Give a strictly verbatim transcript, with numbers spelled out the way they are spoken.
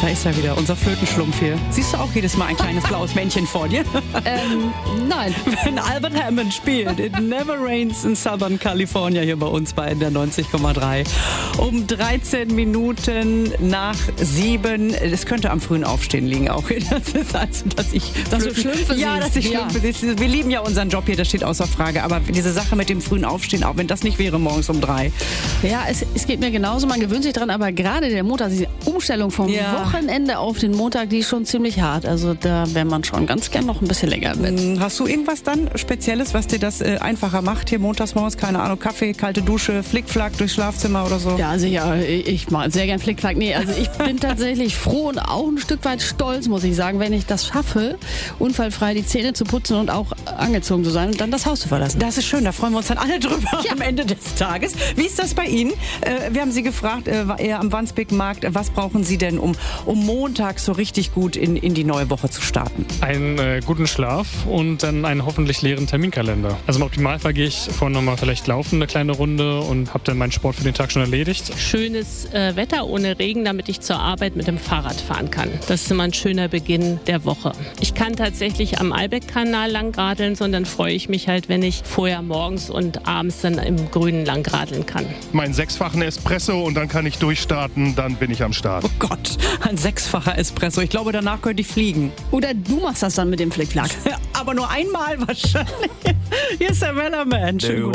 Da ist er wieder, unser Flötenschlumpf hier. Siehst du auch jedes Mal ein kleines blaues Männchen vor dir? Ähm, nein. Wenn Albert Hammond spielt, It Never Rains in Southern California hier bei uns bei N D R neunzig Komma drei. Um dreizehn Minuten nach sieben. Es könnte am frühen Aufstehen liegen auch. Das ist also, dass ich... Dass du schlimm für Ja, dass ich schlimm ja. für sie. Wir lieben ja unseren Job hier, das steht außer Frage. Aber diese Sache mit dem frühen Aufstehen, auch wenn das nicht wäre morgens um drei. Ja, es, es geht mir genauso. Man gewöhnt sich dran, aber gerade der Montag, diese Umstellung vom Ja. Wochenende auf den Montag, die ist schon ziemlich hart. Also da wäre man schon ganz gern noch ein bisschen länger im Bett. Hast du irgendwas dann Spezielles, was dir das äh, einfacher macht? Hier montags morgens, keine Ahnung, Kaffee, kalte Dusche, Flickflack durchs Schlafzimmer oder so? Ja, sicher. Ich, ich mag sehr gern Flickflack. Nee, also ich bin tatsächlich froh und auch ein Stück weit stolz, muss ich sagen, wenn ich das schaffe, unfallfrei die Zähne zu putzen und auch angezogen zu sein und dann das Haus zu verlassen. Das ist schön, da freuen wir uns dann alle drüber Ja. am Ende des Tages. Wie ist das bei Ihnen? Äh, wir haben Sie gefragt, äh, eher am Wandsbek-Markt, was brauchen Sie denn, um, um Montag so richtig gut in, in die neue Woche zu starten? Einen äh, guten Schlaf und dann einen hoffentlich leeren Terminkalender. Also im Optimalfall gehe ich vorher nochmal vielleicht laufen, eine kleine Runde und habe dann meinen Sport für den Tag schon erledigt. Schönes äh, Wetter ohne Regen, damit ich zur Arbeit mit dem Fahrrad fahren kann. Das ist immer ein schöner Beginn der Woche. Ich kann tatsächlich am Albeck-Kanal langradeln, sondern freue ich mich halt, wenn ich vorher morgens und abends dann im Grünen langradeln kann. Meinen sechsfachen Espresso und dann kann ich durchstarten, dann bin ich am Start. Oh Gott, ein sechsfacher Espresso. Ich glaube, danach könnte ich fliegen. Oder du machst das dann mit dem Flickflack. Aber nur einmal wahrscheinlich. Hier ist der Wellerman. Schön gut.